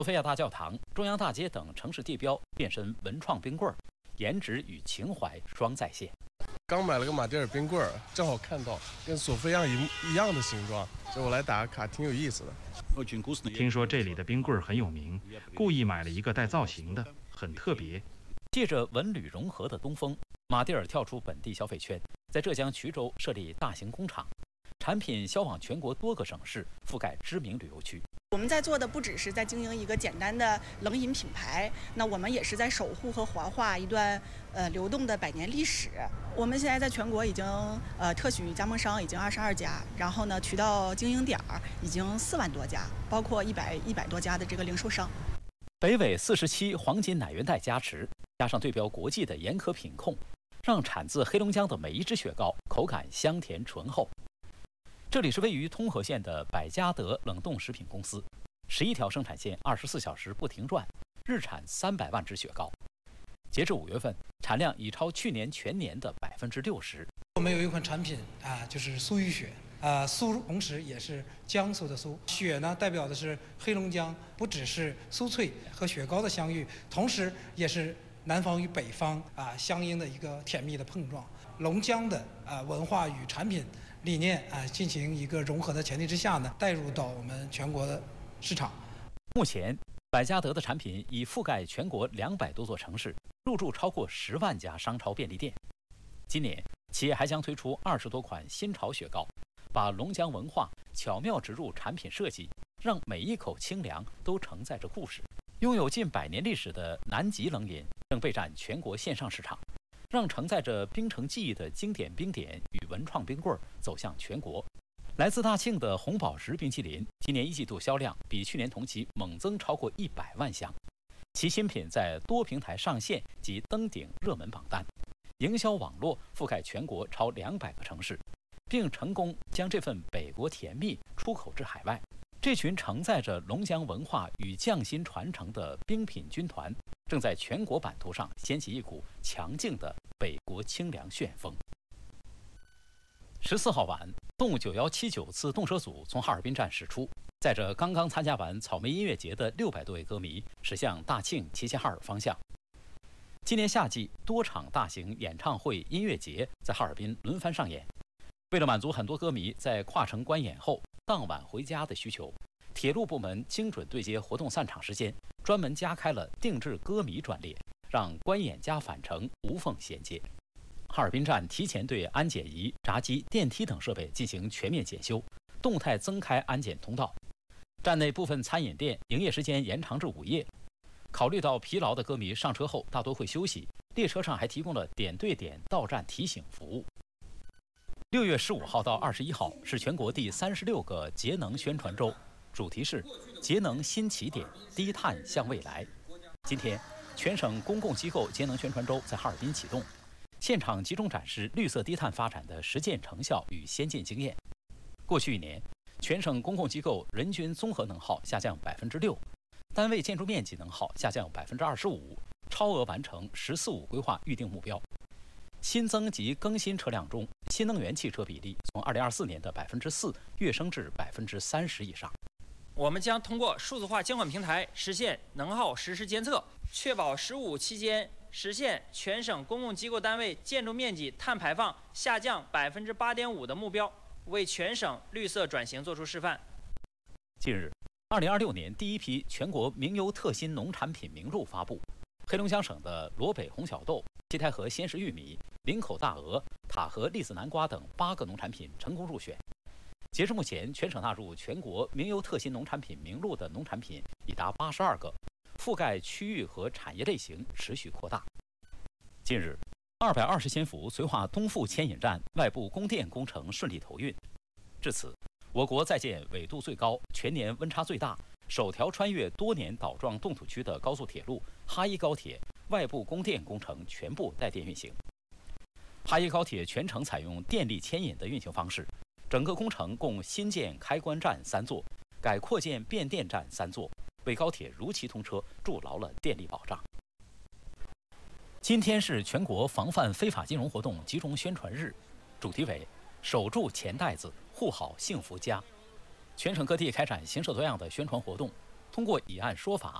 索菲亚大教堂、中央大街等城市地标变身文创冰棍儿，颜值与情怀双再现。 刚买了个马迭尔冰棍儿，正好看到跟索菲亚一样的形状，所以我来打个卡，挺有意思的。 听说这里的冰棍儿很有名，故意买了一个带造型的，很特别。 借着文旅融合的东风，马迭尔跳出本地消费圈，在浙江衢州设立大型工厂，产品销往全国多个省市，覆盖知名旅游区。 我们在做的不只是在经营一个简单的冷饮品牌，那我们也是在守护和活化一段流动的100年历史。我们现在在全国已经特许加盟商已经22家，然后呢渠道经营点已经4万多家，包括100多家的这个零售商。 北纬47黄金奶源带加持，加上对标国际的严苛品控，让产自黑龙江的每一只雪糕口感香甜醇厚。这里是位于通河县的百家德冷冻食品公司，11条生产线24小时不停转，日产300万只雪糕。截至5月份，产量已超去年全年的60%。 我们有一款产品就是苏玉雪，苏同时也是江苏的苏，雪呢代表的是黑龙江，不只是酥脆和雪糕的相遇，同时也是南方与北方相应的一个甜蜜的碰撞。龙江的文化与产品理念进行一个融合的前提之下呢，带入到我们全国的市场。 目前，百家德的产品已覆盖全国200多座城市，入驻超过10万家商超便利店。今年，企业还将推出20多款新潮雪糕，把龙江文化巧妙植入产品设计，让每一口清凉都承载着故事。拥有近100年历史的南极冷饮正备战全国线上市场，让承载着冰城记忆的经典冰点与文创冰棍走向全国。来自大庆的红宝石冰淇淋，今年1季度销量比去年同期猛增超过100万箱，其新品在多平台上线及登顶热门榜单，营销网络覆盖全国超200个城市，并成功将这份北国甜蜜出口至海外。这群承载着龙江文化与匠心传承的冰品军团，正在全国版图上掀起一股强劲的北国清凉旋风。14号晚，动物9179次动车组从哈尔滨站驶出，载着刚刚参加完草莓音乐节的600多位歌迷驶向大庆齐齐哈尔方向。今年夏季，多场大型演唱会、音乐节在哈尔滨轮番上演。为了满足很多歌迷在跨城观演后当晚回家的需求，铁路部门精准对接活动散场时间，专门加开了定制歌迷专列，让观演加返程无缝衔接。哈尔滨站提前对安检仪、闸机、电梯等设备进行全面检修，动态增开安检通道。站内部分餐饮店营业时间延长至午夜。考虑到疲劳的歌迷上车后大多会休息，列车上还提供了点对点到站提醒服务。6月15号到21号是全国第36个节能宣传周，主题是节能新起点，低碳向未来。今天，全省公共机构节能宣传周在哈尔滨启动，现场集中展示绿色低碳发展的实践成效与先进经验。过去1年，全省公共机构人均综合能耗下降6%，单位建筑面积能耗下降25%，超额完成“十四五”规划预定目标。新增及更新车辆中，新能源汽车比例从2024年的4%跃升至30%以上。 我们将通过数字化监管平台实现能耗实时监测，确保“15”期间实现全省公共机构单位建筑面积碳排放下降8.5%的目标，为全省绿色转型作出示范。 近日，2026年第一批全国名优特新农产品名录发布，黑龙江省的罗北红小豆、七台河鲜食玉米、林口大鹅、塔河栗子南瓜等8个农产品成功入选。截至目前，全省纳入全国名优特新农产品名录的农产品已达82个，覆盖区域和产业类型持续扩大。近日，220千伏绥化东富牵引站外部供电工程顺利投运。至此，我国在建纬度最高、全年温差最大、首条穿越多年岛状冻土区的高速铁路哈一高铁外部供电工程全部带电运行。哈一高铁全程采用电力牵引的运行方式，整个工程共新建开关站3座，改扩建变电站3座，为高铁如期通车筑牢了电力保障。今天是全国防范非法金融活动集中宣传日，主题为守住钱袋子，护好幸福家。全省各地开展形式多样的宣传活动， 通过以案说法，